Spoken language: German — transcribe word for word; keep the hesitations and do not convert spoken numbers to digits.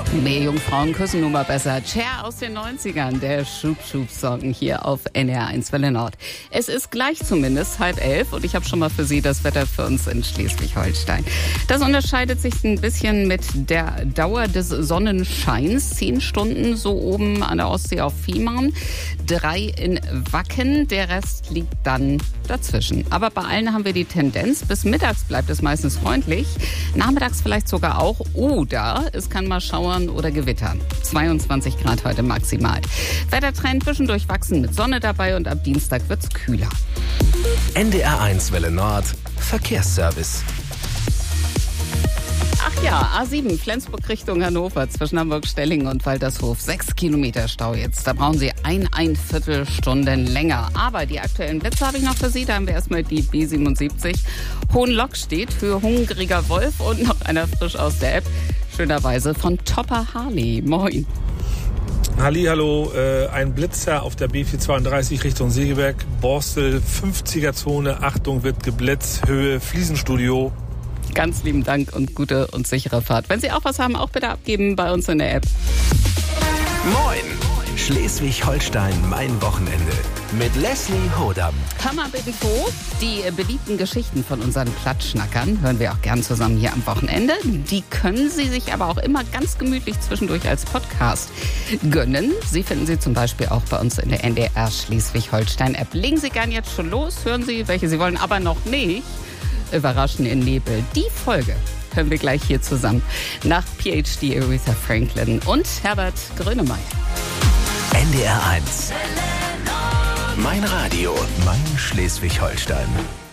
Meerjungfrauen küssen nun mal besser. Cher aus den neunzigern, der Schub-Schub-Song hier auf N D R eins Welle Nord. Es ist gleich zumindest halb elf und ich habe schon mal für Sie das Wetter für uns in Schleswig-Holstein. Das unterscheidet sich ein bisschen mit der Dauer des Sonnenscheins. Zehn Stunden so oben an der Ostsee auf Fehmarn, drei in Wacken, der Rest liegt dann dazwischen. Aber bei allen haben wir die Tendenz, bis mittags bleibt es meistens freundlich, nachmittags vielleicht sogar auch oder es kann mal schauern oder gewittern. zweiundzwanzig Grad heute maximal. Wettertrend zwischendurch wachsen mit Sonne dabei und ab Dienstag wird's kühler. N D R eins Welle Nord Verkehrsservice. Ach ja, A sieben, Flensburg Richtung Hannover, zwischen Hamburg-Stellingen und Waltershof. Sechs Kilometer Stau jetzt. Da brauchen Sie eineinviertel Stunden länger. Aber die aktuellen Blitze habe ich noch für Sie. Da haben wir erstmal die B siebenundsiebzig. Hohenlock steht für Hungriger Wolf und noch einer frisch aus der App. Schönerweise von Topper Harley. Moin. Hallihallo, äh, ein Blitzer auf der B vierhundertzweiunddreißig Richtung Segeberg. Borstel, fünfziger Zone. Achtung, wird geblitzt. Höhe, Fliesenstudio. Ganz lieben Dank und gute und sichere Fahrt. Wenn Sie auch was haben, auch bitte abgeben bei uns in der App. Moin! Schleswig-Holstein, mein Wochenende. Mit Leslie Hodam. Hammer bitte wo? Die beliebten Geschichten von unseren Plattschnackern hören wir auch gern zusammen hier am Wochenende. Die können Sie sich aber auch immer ganz gemütlich zwischendurch als Podcast gönnen. Sie finden sie zum Beispiel auch bei uns in der N D R Schleswig-Holstein-App. Legen Sie gern jetzt schon los, hören Sie, welche Sie wollen, aber noch nicht. Überraschen in Nebel. Die Folge hören wir gleich hier zusammen. Nach P H D Aretha Franklin und Herbert Grönemeyer. N D R eins. Mein Radio, mein Schleswig-Holstein.